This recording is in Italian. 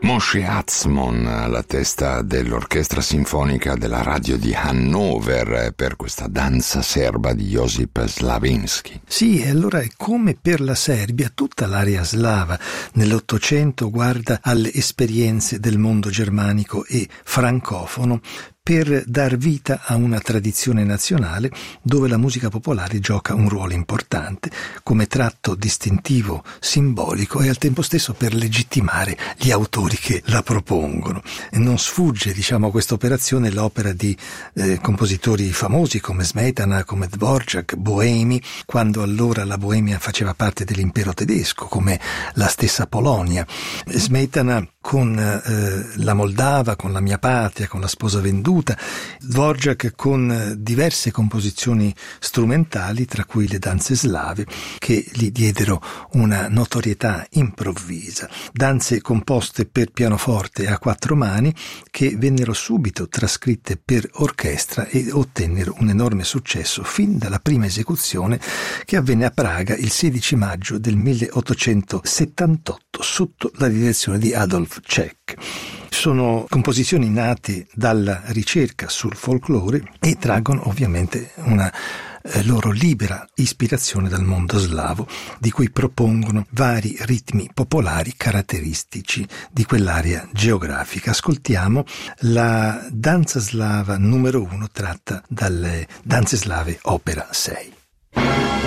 Moshe Atzmon alla testa dell'Orchestra Sinfonica della Radio di Hannover per questa danza serba di Josip Slavinsky. Sì, e allora è come per la Serbia, tutta l'area slava nell'Ottocento guarda alle esperienze del mondo germanico e francofono per dar vita a una tradizione nazionale dove la musica popolare gioca un ruolo importante come tratto distintivo, simbolico e al tempo stesso per legittimare gli autori che la propongono. E non sfugge, a questa operazione l'opera di compositori famosi come Smetana, come Dvorak, boemi, quando allora la Boemia faceva parte dell'impero tedesco, come la stessa Polonia. Smetana con la Moldava, con La mia patria, con La sposa venduta, Dvorak con diverse composizioni strumentali, tra cui le danze slave, che gli diedero una notorietà improvvisa. Danze composte per pianoforte a 4 mani che vennero subito trascritte per orchestra e ottennero un enorme successo fin dalla prima esecuzione che avvenne a Praga il 16 maggio del 1878 sotto la direzione di Adolf Cech. Sono composizioni nate dalla ricerca sul folklore e traggono ovviamente una loro libera ispirazione dal mondo slavo, di cui propongono vari ritmi popolari caratteristici di quell'area geografica. Ascoltiamo la danza slava numero 1 tratta dalle Danze slave opera 6.